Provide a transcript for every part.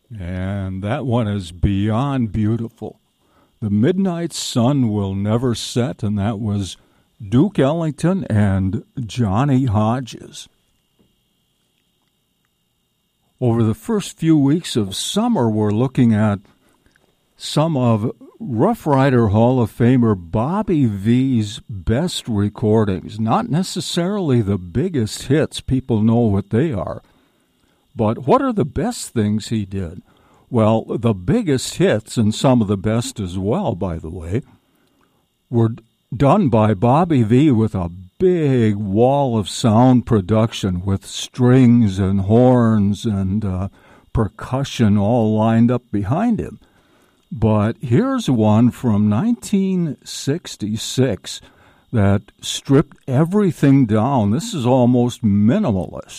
And that one is beyond beautiful. The Midnight Sun Will Never Set, and that was Duke Ellington and Johnny Hodges. Over the first few weeks of summer, we're looking at some of Rough Rider Hall of Famer Bobby V's best recordings. Not necessarily the biggest hits, people know what they are. But what are the best things he did? Well, the biggest hits, and some of the best as well, by the way, were done by Bobby V with a big wall of sound production with strings and horns and percussion all lined up behind him. But here's one from 1966 that stripped everything down. This is almost minimalist.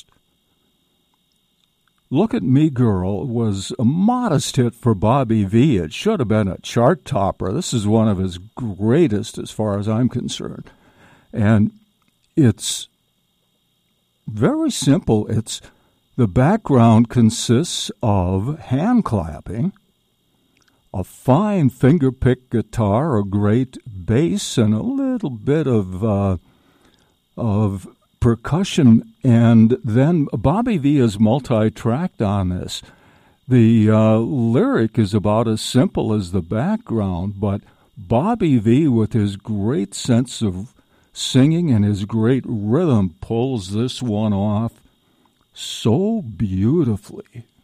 Look at Me Girl was a modest hit for Bobby V. It should have been a chart topper. This is one of his greatest as far as I'm concerned. And it's very simple. The background consists of hand clapping, a fine finger-picked guitar, a great bass, and a little bit of percussion, and then Bobby V is multi-tracked on this. The lyric is about as simple as the background, but Bobby V, with his great sense of singing and his great rhythm, pulls this one off so beautifully.